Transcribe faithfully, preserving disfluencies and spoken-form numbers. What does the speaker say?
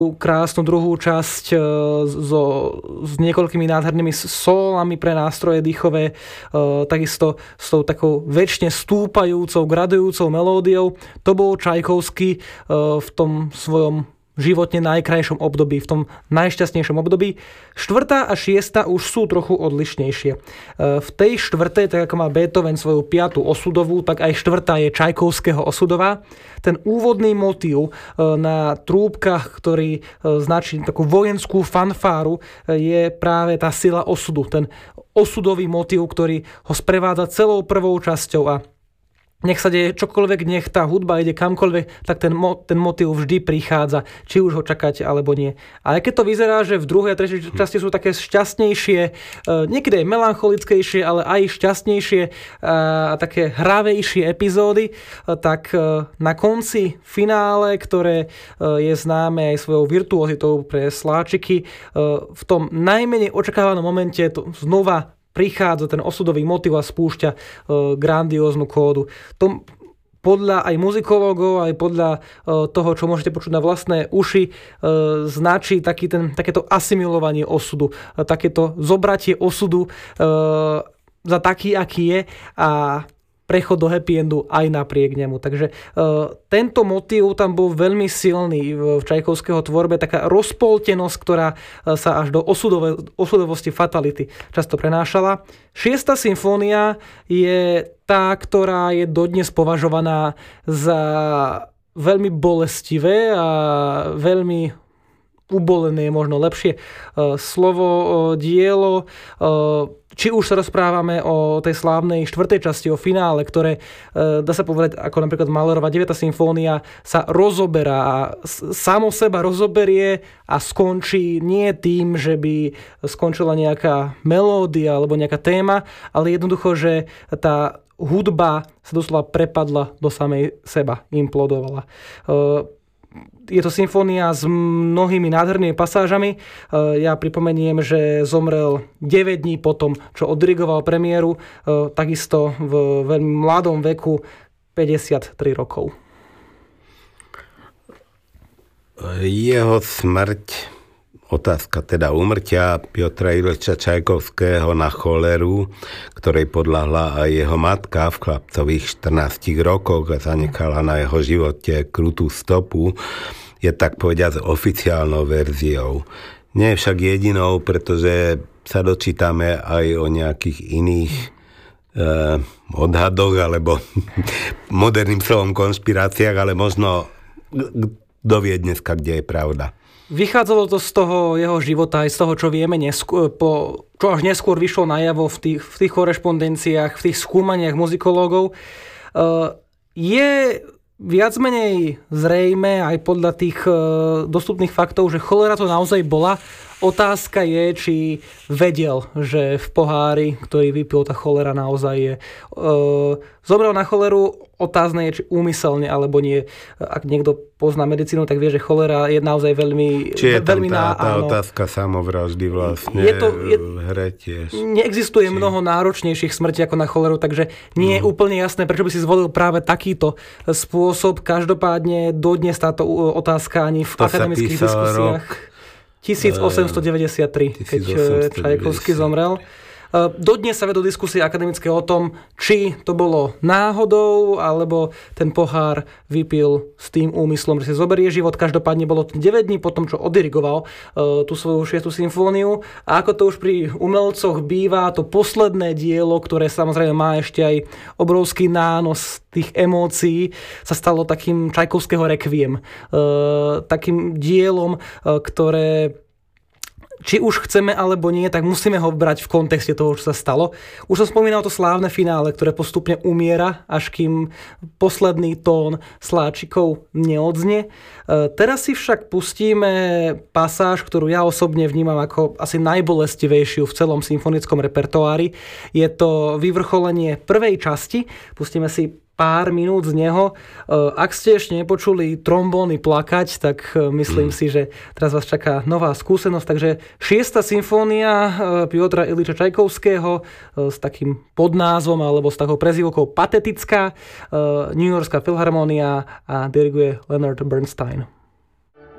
krásnu druhú časť so, s niekoľkými nádhernými solami pre nástroje dýchové, takisto s tou takou väčšine stúpajúcou, gradujúcou melódiou. To bol Čajkovský v tom svojom životne najkrajšom období, v tom najšťastnejšom období. Štvrtá a šiesta už sú trochu odlišnejšie. V tej štvrtej, tak ako má Beethoven svoju piatu osudovú, tak aj štvrtá je Čajkovského osudová. Ten úvodný motív na trúbkach, ktorý značí takú vojenskú fanfáru, je práve tá sila osudu. Ten osudový motív, ktorý ho sprevádza celou prvou časťou a nech sa deje čokoľvek, nech tá hudba ide kamkoľvek, tak ten, mo, ten motív vždy prichádza, či už ho čakať, alebo nie. A aj keď to vyzerá, že v druhej a tretej časti sú také šťastnejšie, niekedy aj melancholickejšie, ale aj šťastnejšie a také hravejšie epizódy, tak na konci finále, ktoré je známe aj svojou virtuozitou pre sláčiky, v tom najmenej očakávanom momente to znova prichádza ten osudový motív a spúšťa e, grandióznu kódu. To podľa aj muzikológov, aj podľa e, toho, čo môžete počuť na vlastné uši, e, značí taký ten, takéto asimilovanie osudu, e, takéto zobratie osudu e, za taký, aký je a prechod do happy endu aj napriek nemu. Takže e, tento motív tam bol veľmi silný v Čajkovského tvorbe, taká rozpoltenosť, ktorá sa až do osudove, osudovosti fatality často prenášala. Šiesta symfónia je tá, ktorá je dodnes považovaná za veľmi bolestivé a veľmi ubolené je možno lepšie slovo, dielo. Či už sa rozprávame o tej slávnej štvrtej časti, o finále, ktoré, dá sa povedať, ako napríklad Mahlerova deviata symfónia, sa rozoberá, samo seba rozoberie a skončí nie tým, že by skončila nejaká melódia alebo nejaká téma, ale jednoducho, že tá hudba sa doslova prepadla do samej seba, implodovala. Je to symfónia s mnohými nádhernými pasážami. Ja pripomeniem, že zomrel deväť dní potom, čo oddirigoval premiéru, takisto v veľmi mladom veku, päťdesiattri rokov. Jeho smrť, otázka teda úmrtia Piotra Iljiča Čajkovského na choleru, ktorej podľahla aj jeho matka v chlapcových štrnástich rokoch a zanechala na jeho živote krutú stopu, je tak povediať oficiálnou verziou. Nie je však jedinou, pretože sa dočítame aj o nejakých iných eh, odhadoch alebo moderným slovom konšpiráciách, ale možno kto vie dneska, kde je pravda. Vychádzalo to z toho jeho života, aj z toho, čo vieme, neskôr, po, čo až neskôr vyšlo najavo v tých, v tých korešpondenciách, v tých skúmaniach muzikológov. Uh, je viac menej zrejme aj podľa tých uh, dostupných faktov, že cholera to naozaj bola. Otázka je, či vedel, že v pohári, ktorý vypil, tá cholera naozaj je. Uh, zomrel na choleru, otázne je, či úmyselne alebo nie. Ak niekto pozná medicínu, tak vie, že cholera je naozaj veľmi... Či je tam veľmi tá, tá áno. otázka samovraždy vlastne je to, je, v hre tiež. Neexistuje či... mnoho náročnejších smrti ako na choleru, takže nie je no. úplne jasné, prečo by si zvolil práve takýto spôsob. Každopádne dodnes táto otázka ani v to akademických diskusiách... Rok... tisícosemstodeväťdesiattri, keď Čajkovský zomrel. Dodnes sa vedú diskusie akademické o tom, či to bolo náhodou, alebo ten pohár vypil s tým úmyslom, že si zoberie život. Každopádne bolo to deväť dní potom, čo oddirigoval uh, tú svoju šiestu symfóniu. A ako to už pri umelcoch býva, to posledné dielo, ktoré samozrejme má ešte aj obrovský nános tých emócií, sa stalo takým Čajkovského rekviem. Uh, takým dielom, uh, ktoré či už chceme alebo nie, tak musíme ho brať v kontexte toho, čo sa stalo. Už som spomínal to slávne finále, ktoré postupne umiera, až kým posledný tón sláčikov neodznie. Teraz si však pustíme pasáž, ktorú ja osobne vnímam ako asi najbolestivejšiu v celom symfonickom repertoári. Je to vyvrcholenie prvej časti. Pustíme si pár minút z neho. Ak ste ešte nepočuli trombóny plakať, tak myslím mm. si, že teraz vás čaká nová skúsenosť. Takže šiesta symfónia Piotra Iljiča Čajkovského s takým podnázvom alebo s takou prezývkou Patetická, New Yorkská filharmónia a diriguje Leonard Bernstein.